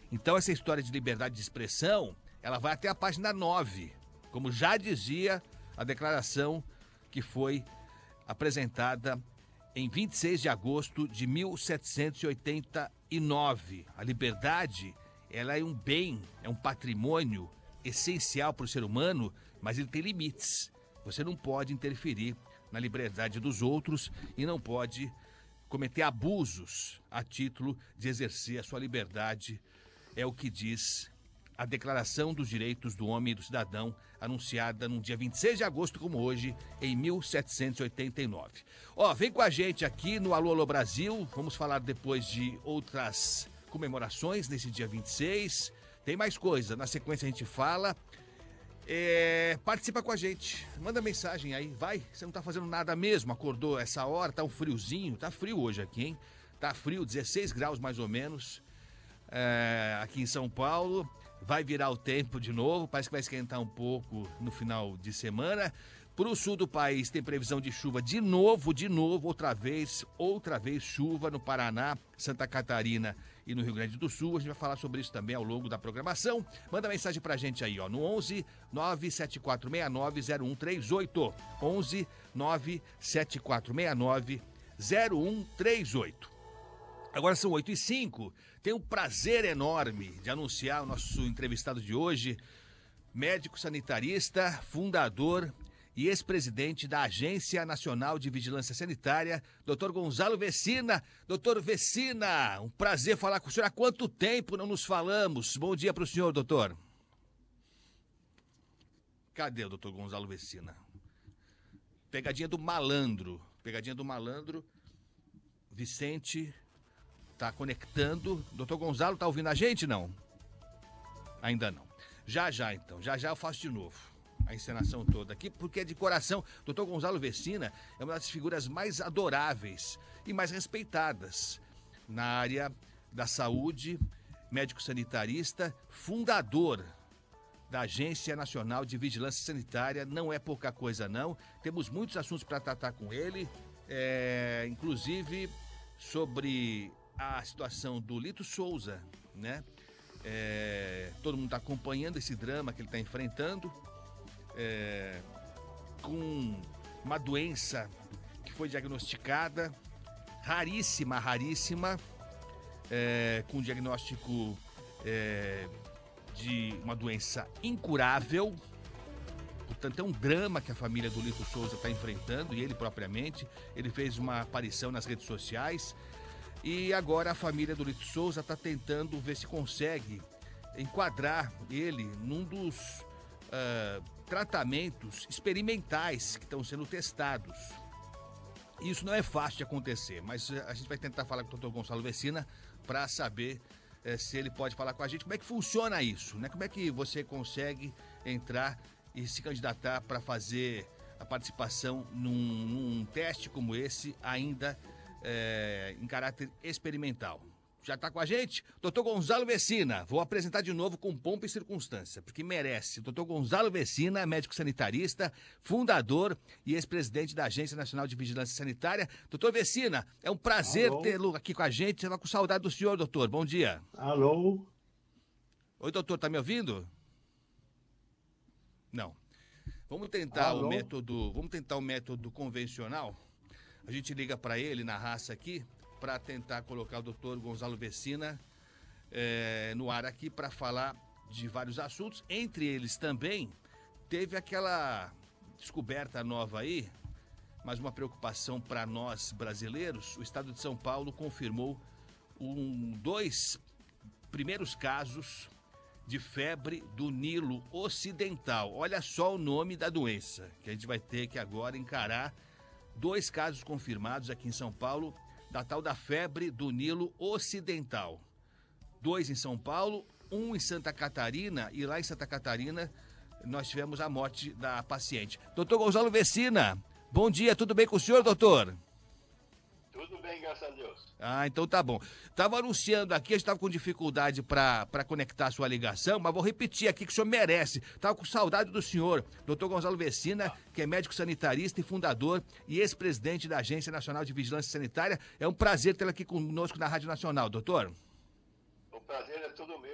Então essa história de liberdade de expressão, ela vai até a página 9, como já dizia a declaração que foi apresentada em 26 de agosto de 1789. A liberdade, ela é um bem, é um patrimônio essencial para o ser humano, mas ele tem limites. Você não pode interferir na liberdade dos outros e não pode cometer abusos a título de exercer a sua liberdade. É o que diz a Declaração dos Direitos do Homem e do Cidadão, anunciada no dia 26 de agosto, como hoje, em 1789. Vem com a gente aqui no Alô Alô Brasil. Vamos falar depois de outras comemorações nesse dia 26. Tem mais coisa, na sequência a gente fala. Participa com a gente, manda mensagem aí, vai. Você não tá fazendo nada mesmo, acordou essa hora, tá um friozinho, tá frio hoje aqui, hein? Tá frio, 16 graus mais ou menos, aqui em São Paulo. Vai virar o tempo de novo, parece que vai esquentar um pouco no final de semana. Pro sul do país tem previsão de chuva de novo, outra vez chuva no Paraná, Santa Catarina e no Rio Grande do Sul. A gente vai falar sobre isso também ao longo da programação. Manda mensagem pra gente aí, no 11 97469 0138. 11 97469 0138. Agora são 8h05. Tenho um prazer enorme de anunciar o nosso entrevistado de hoje, médico sanitarista, fundador e ex-presidente da Agência Nacional de Vigilância Sanitária, Dr. Gonzalo Vecina. Doutor Vecina, um prazer falar com o senhor. Há quanto tempo não nos falamos? Bom dia para o senhor, doutor. Cadê o doutor Gonzalo Vecina? Pegadinha do malandro. Vicente tá conectando. Doutor Gonzalo, tá ouvindo a gente, não? Ainda não. Já então. Já eu faço de novo a encenação toda aqui, porque é de coração. Dr. Gonzalo Vecina é uma das figuras mais adoráveis e mais respeitadas na área da saúde, médico sanitarista, fundador da Agência Nacional de Vigilância Sanitária. Não é pouca coisa, não. Temos muitos assuntos para tratar com ele, inclusive sobre a situação do Lito Souza, né? Todo mundo está acompanhando esse drama que ele está enfrentando, com uma doença que foi diagnosticada, raríssima, com diagnóstico de uma doença incurável. Portanto, é um drama que a família do Lito Souza está enfrentando, e ele propriamente. Ele fez uma aparição nas redes sociais, e agora a família do Lito Souza está tentando ver se consegue enquadrar ele num dos tratamentos experimentais que estão sendo testados. Isso não é fácil de acontecer, mas a gente vai tentar falar com o Dr. Gonzalo Vecina para saber se ele pode falar com a gente como é que funciona isso, né? Como é que você consegue entrar e se candidatar para fazer a participação num teste como esse, ainda em caráter experimental. Já está com a gente? Dr. Gonzalo Vecina. Vou apresentar de novo com pompa e circunstância, porque merece. Dr. Gonzalo Vecina, médico sanitarista, fundador e ex-presidente da Agência Nacional de Vigilância Sanitária. Doutor Vecina, é um prazer tê-lo aqui com a gente. Estava com saudade do senhor, doutor. Bom dia. Alô? Oi, doutor, tá me ouvindo? Não. Vamos tentar o método convencional. A gente liga para ele na raça aqui, para tentar colocar o doutor Gonzalo Vecina no ar aqui para falar de vários assuntos. Entre eles também teve aquela descoberta nova aí, mas uma preocupação para nós brasileiros. O estado de São Paulo confirmou dois primeiros casos de febre do Nilo Ocidental. Olha só o nome da doença, que a gente vai ter que agora encarar. 2 casos confirmados aqui em São Paulo da tal da febre do Nilo Ocidental. 2 em São Paulo, 1 em Santa Catarina, e lá em Santa Catarina nós tivemos a morte da paciente. Doutor Gonzalo Vecina, bom dia, tudo bem com o senhor, doutor? Tudo bem, graças a Deus. Então tá bom. Tava anunciando aqui, a gente tava com dificuldade para conectar a sua ligação, mas vou repetir aqui que o senhor merece. Tava com saudade do senhor, doutor Gonzalo Vecina, que é médico sanitarista e fundador e ex-presidente da Agência Nacional de Vigilância Sanitária. É um prazer tê-lo aqui conosco na Rádio Nacional, doutor. O prazer é todo meu.